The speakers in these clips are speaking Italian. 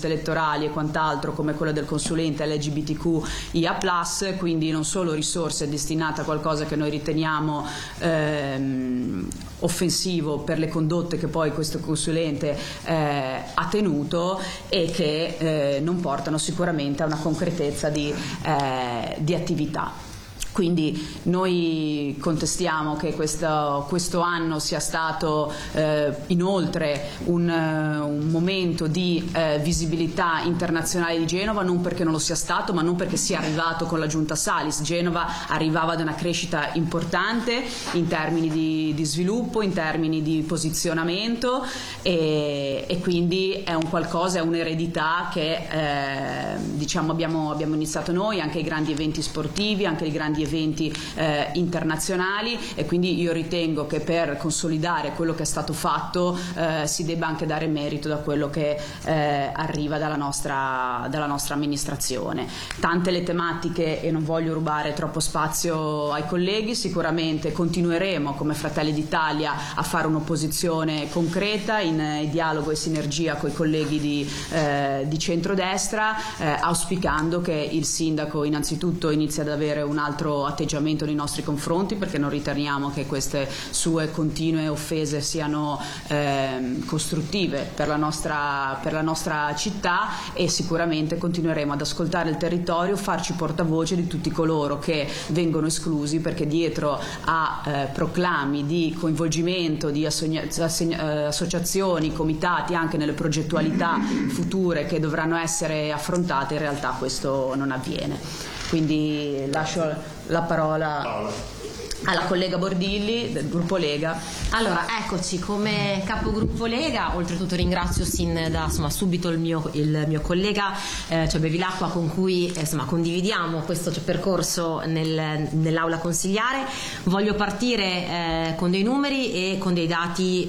liste elettorali e quant'altro, come quello del consulente LGBTQIA+, quindi non solo risorse destinate a qualcosa che noi riteniamo offensivo per le condotte che poi questo consulente ha tenuto e che non portano sicuramente a una concretezza di attività. Quindi noi contestiamo che questo anno sia stato inoltre un momento di visibilità internazionale di Genova, non perché non lo sia stato, ma non perché sia arrivato con la giunta Salis. Genova arrivava da una crescita importante in termini di sviluppo, in termini di posizionamento e quindi è un qualcosa, è un'eredità che diciamo abbiamo iniziato noi, anche i grandi eventi sportivi, anche i grandi eventi internazionali, e quindi io ritengo che per consolidare quello che è stato fatto si debba anche dare merito da quello che arriva dalla nostra amministrazione. Tante le tematiche e non voglio rubare troppo spazio ai colleghi, sicuramente continueremo come Fratelli d'Italia a fare un'opposizione concreta in dialogo e sinergia con i colleghi di centrodestra, auspicando che il sindaco innanzitutto inizi ad avere un altro atteggiamento nei nostri confronti, perché non riteniamo che queste sue continue offese siano costruttive per la nostra città, e sicuramente continueremo ad ascoltare il territorio, farci portavoce di tutti coloro che vengono esclusi, perché dietro a proclami di coinvolgimento di associazioni, comitati anche nelle progettualità future che dovranno essere affrontate, in realtà questo non avviene. Quindi lascio la parola alla collega Bordilli del gruppo Lega. Allora, eccoci come capogruppo Lega. Oltretutto ringrazio subito il mio collega Bevilacqua, con cui condividiamo questo percorso nell'aula consigliare. Voglio partire con dei numeri e con dei dati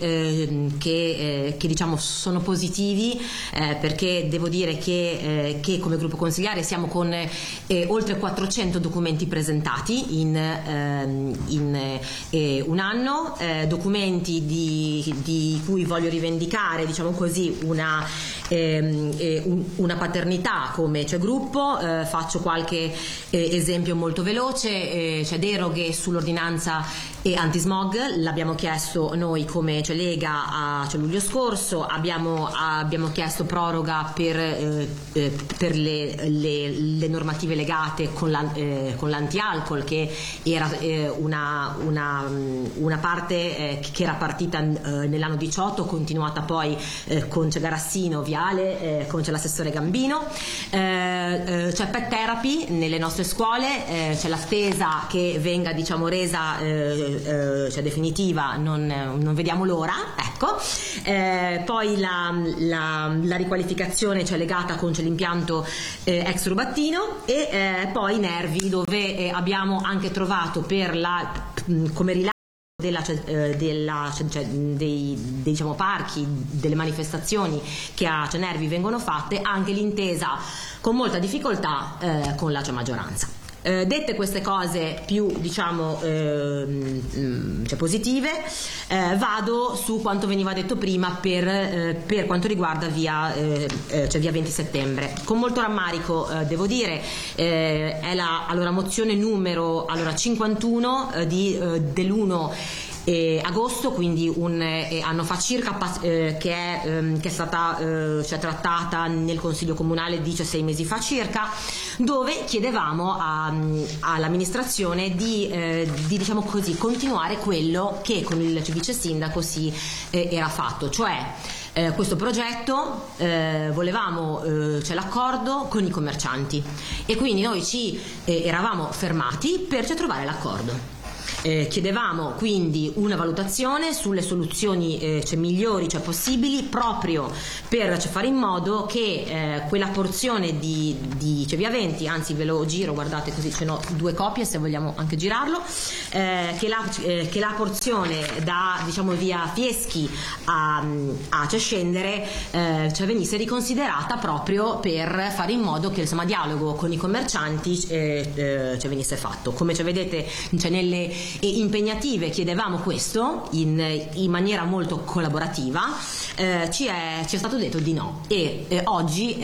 che diciamo sono positivi, perché devo dire che come gruppo consigliare siamo con oltre 400 documenti presentati in un anno, documenti di cui voglio rivendicare, diciamo così, una paternità come gruppo. Faccio qualche esempio molto veloce. Deroghe sull'ordinanza antismog, l'abbiamo chiesto noi come Lega a luglio scorso. Abbiamo chiesto proroga per le normative legate con l'anti-alcol, che era una parte che era partita nell'anno 18, continuata poi con Garassino, Viale, con l'assessore Gambino. C'è pet therapy nelle nostre scuole, c'è l'attesa che venga resa definitiva, non vediamo l'ora, ecco. Poi la riqualificazione legata con l'impianto ex Rubattino, e poi Nervi, dove abbiamo anche trovato come rilascio dei parchi, delle manifestazioni che a Nervi vengono fatte, anche l'intesa con molta difficoltà con la maggioranza. Dette queste cose più positive, vado su quanto veniva detto prima per quanto riguarda via 20 settembre. Con molto rammarico devo dire, è la mozione numero 51 dell'1 agosto, quindi un anno fa circa, che è stata trattata nel Consiglio Comunale 6 mesi fa circa, dove chiedevamo all'amministrazione di continuare quello che con il vice sindaco era fatto, cioè questo progetto volevamo l'accordo con i commercianti, e quindi noi ci eravamo fermati per trovare l'accordo. Chiedevamo quindi una valutazione sulle soluzioni migliori possibili, proprio per fare in modo che quella porzione di via 20, anzi ve lo giro, guardate, così ce n'ho 2 copie se vogliamo anche girarlo, che la porzione da via Fieschi a Scendere venisse riconsiderata, proprio per fare in modo che dialogo con i commercianti venisse fatto. Come vedete nelle impegnative chiedevamo questo in maniera molto collaborativa, ci è stato detto di no, e oggi